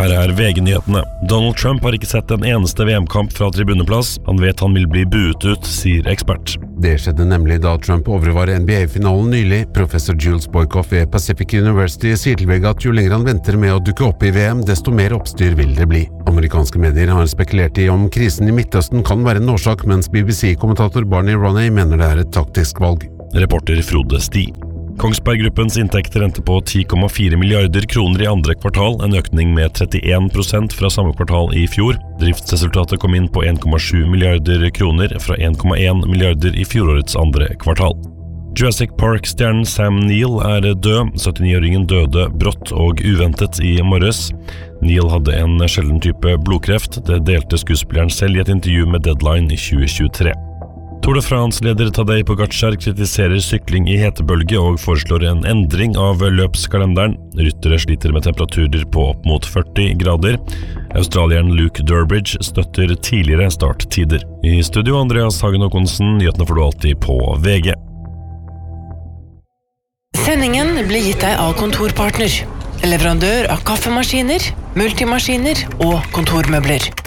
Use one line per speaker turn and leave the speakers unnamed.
Her VG-nyhetene. Donald Trump har ikke sett en eneste VM-kamp fra tribuneplass. Han vet han vil bli buet ut, sier ekspert.
Det skjedde nemlig da Trump overvar NBA-finalen nylig. Professor Jules Boykoff ved Pacific University sier til VG at jo lenger han venter med å dukke opp i VM, desto mer oppstyr vil det bli. Amerikanske medier har spekulert i om krisen i Midtøsten kan være en årsak, mens BBC-kommentator Barney Ronay mener det er et taktisk valg.
Reporter Frode Sti. Kongsberg-gruppens inntekter endte på 10,4 milliarder kroner i andre kvartal, en økning med 31% fra samme kvartal i fjor. Driftsresultatet kom inn på 1,7 milliarder kroner fra 1,1 milliarder i fjorårets andre kvartal. Jurassic Park-stjernen Sam Neill er død. 79-åringen døde brått og uventet i morges. Neill hadde en sjelden type blodkreft. Det delte skuespilleren selv i et intervju med Deadline i 2023. Tour de France-leder Tadej Pogačar kritiserer sykling i hetebølge og foreslår en endring av løpskalenderen. Ryttere sliter med temperaturer på opp mot 40 grader. Australieren Luke Durbridge støtter tidligere starttider. I studio Andreas Hagen Håkonsen, nyhetene får du alltid på VG.
Sendingen blir gitt deg av Kontorpartner, leverandør av kaffemaskiner, multimaskiner og kontormøbler.